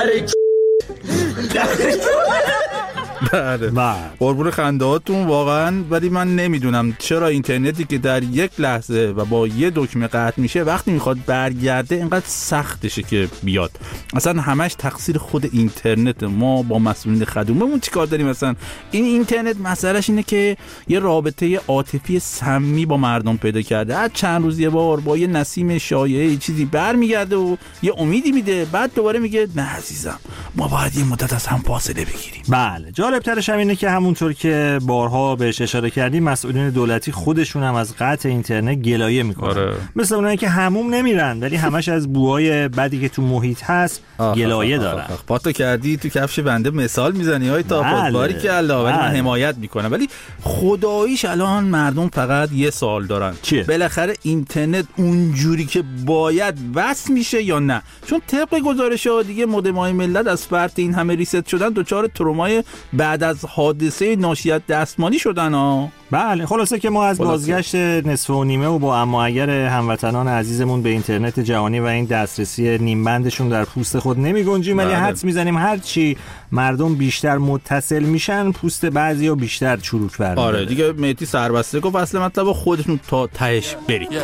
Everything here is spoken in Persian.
بله قربون خندهاتون واقعا. ولی من نمیدونم چرا اینترنتی که در یک لحظه و با یه دکمه قطع میشه وقتی میخواد برگرده اینقدر سختشه که بیاد. اصلا همش تقصیر خود اینترنت. ما با مسئولین خدمتمون چیکار داریم؟ مثلا این اینترنت مسئلهش اینه که یه رابطه عاطفی سمی با مردم پیدا کرده. هر چند روز یه بار با یه نسیم شایعه چیزی برمیگرده و یه امیدی میده، بعد دوباره میگه نه عزیزم ما باید یه مدت از هم فاصله بگیریم. بله جالب‌ترش هم اینه که همونطور که بارها بهش اشاره کردیم مسئولین دولتی خودشون هم از قطع اینترنت گلایه میکنن. آره. مثل اونایی که حموم نمیرن ولی همش از بوهای بدی که تو محیط هست گلایه دارن. پاتو کردی تو کفش بنده مثال میزنی های تا باری که الله، ولی من حمایت میکنم. ولی خداییش الان مردم فقط یه سوال دارن، چیه؟ بالاخره اینترنت اونجوری که باید وصل میشه یا نه؟ چون طبق گزارش‌ها دیگه مودم‌های ملت از فرط این همه ریست شدن دچار ترومای بعد از حادثه ناشی از دستمالی شدن ها. بله خلاصه که ما از بازگشت نصف و نیمه و با اما اگر هموطنان عزیزمون به اینترنت جهانی و این دسترسی نیمبندشون در پوست خود نمی گنجیم، ولی حدس میزنیم هر چی مردم بیشتر متصل میشن پوست بعضیا بیشتر چروک برمی‌داره. آره دیگه مهدی سربسته گفت اصل مطلب خودتون تا تهش برید.